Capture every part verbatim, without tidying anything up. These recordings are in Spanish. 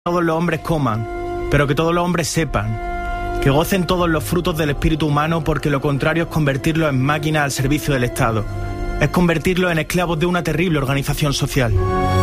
todos los hombres coman, pero que todos los hombres sepan, que gocen todos los frutos del espíritu humano, porque lo contrario es convertirlos en máquinas al servicio del Estado, es convertirlos en esclavos de una terrible organización social.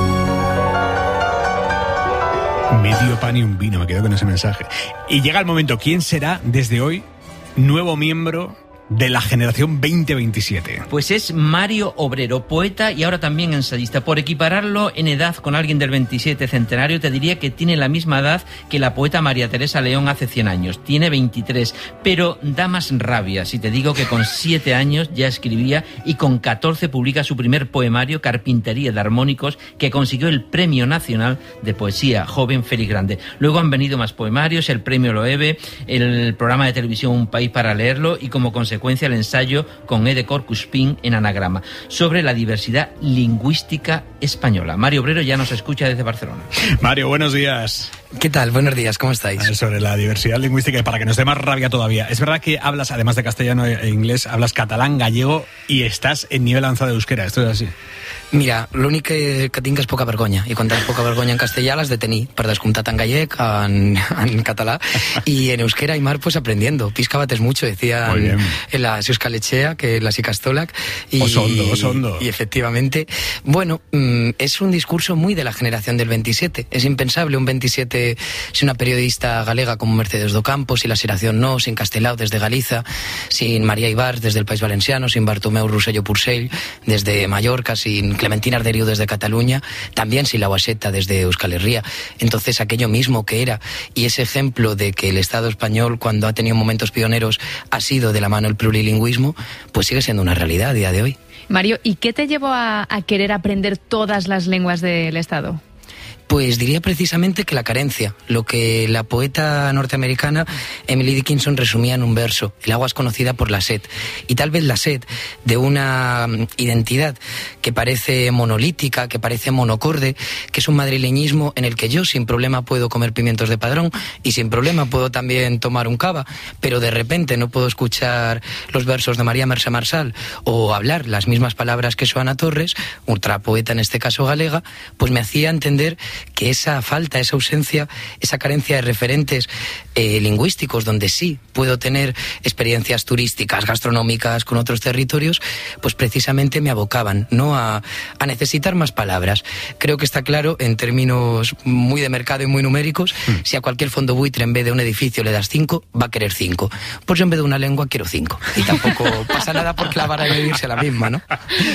Medio pan y un vino, me quedo con ese mensaje. Y llega el momento, ¿quién será desde hoy nuevo miembro de la generación veinte veintisiete? Pues es Mario Obrero, poeta y ahora también ensayista. Por equipararlo en edad con alguien del veintisiete centenario, te diría que tiene la misma edad que la poeta María Teresa León hace cien años. Tiene veintitrés, pero da más rabia si te digo que con siete años ya escribía y con catorce publica su primer poemario, Carpintería de Armónicos, que consiguió el Premio Nacional de Poesía Joven Félix Grande. Luego han venido más poemarios, el Premio Loewe, el programa de televisión Un País para Leerlo y como consecuencia el ensayo con E. de Corcuspin en Anagrama sobre la diversidad lingüística española. Mario Obrero ya nos escucha desde Barcelona. Mario, buenos días. ¿Qué tal? Buenos días, ¿cómo estáis? Sobre la diversidad lingüística, y para que nos dé más rabia todavía, es verdad que hablas, además de castellano e inglés, hablas catalán, gallego y estás en nivel avançat d'euskera, esto es así? Mira, l'únic que, que tinc és poca vergonya, i quan tens poca vergonya en castellà l'has de tenir, per descomptat en gallec, en, en català, y en euskera y mar pues aprendiendo. Pisca bates mucho, decían en la Euskalechea, que la Sicastolac. Y, osondo, osondo. Y efectivamente, bueno, mmm, es un discurso muy de la generación del veintisiete. Es impensable un veintisiete sin una periodista galega como Mercedes Docampo, sin la Xeración No, sin Castelao desde Galiza, sin María Ibars desde el País Valenciano, sin Bartomeu Rosselló Purcell desde Mallorca, sin Clementina Arderiu desde Cataluña, también sin la Guaseta desde Euskal Herria. Entonces, aquello mismo que era, y ese ejemplo de que el Estado español, cuando ha tenido momentos pioneros, ha sido de la mano el plurilingüismo, pues sigue siendo una realidad a día de hoy. Mario, ¿y qué te llevó a, a querer aprender todas las lenguas del Estado? Pues diría precisamente que la carencia, lo que la poeta norteamericana Emily Dickinson resumía en un verso: el agua es conocida por la sed, y tal vez la sed de una identidad que parece monolítica, que parece monocorde, que es un madrileñismo en el que yo sin problema puedo comer pimientos de Padrón y sin problema puedo también tomar un cava, pero de repente no puedo escuchar los versos de María Mercè Marçal o hablar las mismas palabras que Xoana Torres, otra poeta en este caso galega, pues me hacía entender que esa falta, esa ausencia, esa carencia de referentes eh, lingüísticos, donde sí puedo tener experiencias turísticas, gastronómicas con otros territorios, pues precisamente me abocaban, ¿no?, a, a necesitar más palabras. Creo que está claro, en términos muy de mercado y muy numéricos, mm. si a cualquier fondo buitre en vez de un edificio le das cinco, va a querer cinco. Pues yo en vez de una lengua quiero cinco. Y tampoco pasa nada porque la vara de medirse la misma, ¿no?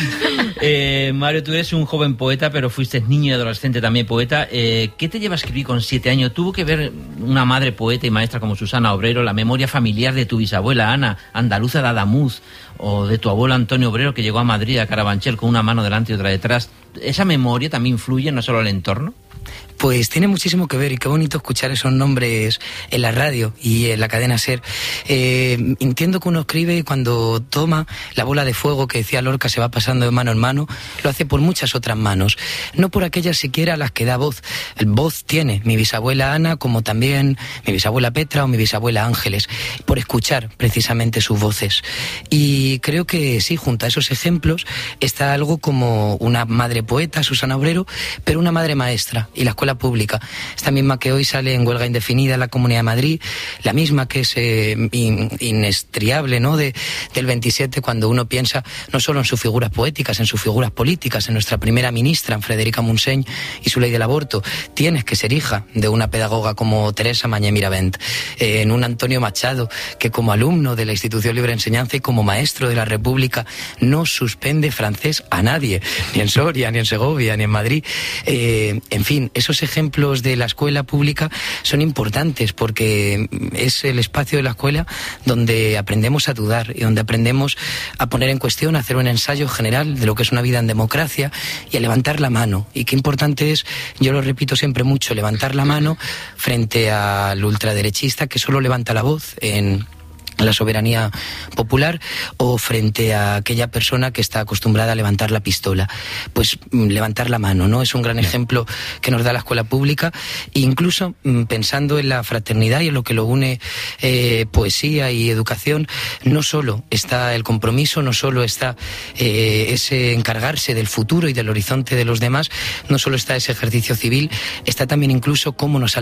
Eh, Mario, tú eres un joven poeta, pero fuiste niño y adolescente también poeta. Eh, ¿Qué te lleva a escribir con siete años? ¿Tuvo que ver una madre poeta y maestra como Susana Obrero, la memoria familiar de tu bisabuela Ana, andaluza de Adamuz, o de tu abuelo Antonio Obrero, que llegó a Madrid, a Carabanchel, con una mano delante y otra detrás? ¿Esa memoria también influye, no solo el entorno? Pues tiene muchísimo que ver, y qué bonito escuchar esos nombres en la radio y en la cadena SER. Eh, entiendo que uno escribe y cuando toma la bola de fuego que decía Lorca se va pasando de mano en mano, lo hace por muchas otras manos, no por aquellas siquiera a las que da voz. El voz tiene mi bisabuela Ana, como también mi bisabuela Petra o mi bisabuela Ángeles, por escuchar precisamente sus voces. Y creo que sí, junto a esos ejemplos está algo como una madre poeta, Susana Obrero, pero una madre maestra, y la escuela pública, esta misma que hoy sale en huelga indefinida en la Comunidad de Madrid, la misma que es eh, in, inestriable, ¿no?, de, del veintisiete, cuando uno piensa no solo en sus figuras poéticas, en sus figuras políticas, en nuestra primera ministra, en Frederica Montseny y su ley del aborto. Tienes que ser hija de una pedagoga como Teresa Mañé Miravent, eh, en un Antonio Machado, que como alumno de la Institución Libre de Enseñanza y como maestro de la República no suspende francés a nadie, ni en Soria, ni en Segovia, ni en Madrid. Eh, en fin, esos ejemplos de la escuela pública son importantes porque es el espacio de la escuela donde aprendemos a dudar y donde aprendemos a poner en cuestión, a hacer un ensayo general de lo que es una vida en democracia y a levantar la mano. Y qué importante es, yo lo repito siempre mucho, levantar la mano frente al ultraderechista que solo levanta la voz en la soberanía popular, o frente a aquella persona que está acostumbrada a levantar la pistola, pues levantar la mano, ¿no? Es un gran ejemplo que nos da la escuela pública, e incluso pensando en la fraternidad y en lo que lo une, eh, poesía y educación, no solo está el compromiso, no solo está eh, ese encargarse del futuro y del horizonte de los demás, no solo está ese ejercicio civil, está también incluso cómo nos